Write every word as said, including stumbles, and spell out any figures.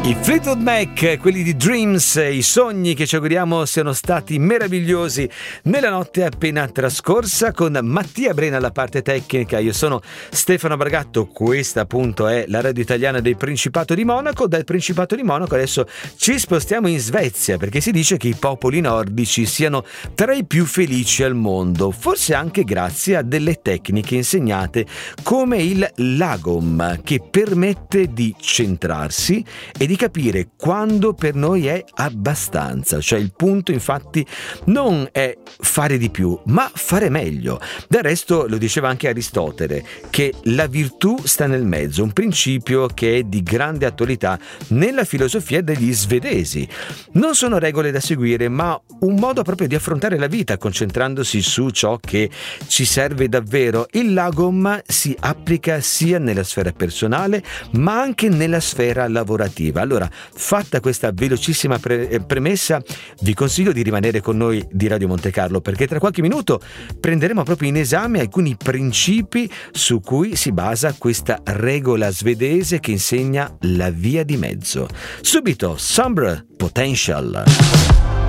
I Fleetwood Mac, quelli di Dreams, i sogni che ci auguriamo siano stati meravigliosi nella notte appena trascorsa, con Mattia Brena alla parte tecnica. Io sono Stefano Bargatto, questa appunto è la radio italiana del Principato di Monaco. Dal Principato di Monaco adesso ci spostiamo in Svezia, perché si dice che i popoli nordici siano tra i più felici al mondo, forse anche grazie a delle tecniche insegnate come il lagom, che permette di centrarsi e di capire quando per noi è abbastanza. Cioè il punto infatti non è fare di più, ma fare meglio. Del resto lo diceva anche Aristotele, che la virtù sta nel mezzo, un principio che è di grande attualità nella filosofia degli svedesi. Non sono regole da seguire, ma un modo proprio di affrontare la vita, concentrandosi su ciò che ci serve davvero. Il lagom si applica sia nella sfera personale ma anche nella sfera lavorativa. Allora, fatta questa velocissima pre- premessa, vi consiglio di rimanere con noi di Radio Monte Carlo, perché tra qualche minuto prenderemo proprio in esame alcuni principi su cui si basa questa regola svedese che insegna la via di mezzo. Subito, Sombre Potential.